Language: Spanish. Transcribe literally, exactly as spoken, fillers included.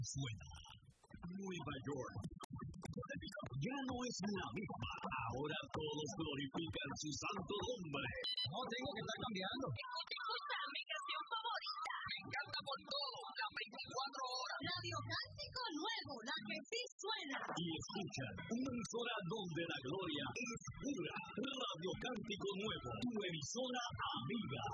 Suena Nueva York. Ya no es la misma. Ahora todos glorifican su santo nombre. No tengo que estar cambiando. Escucha mi canción favorita. Me encanta por todo. Las veinticuatro horas. Radio Cántico Nuevo, la que sí suena. Y escuchan una emisora donde la gloria es pura. Radio Cántico Nuevo, tu emisora amiga.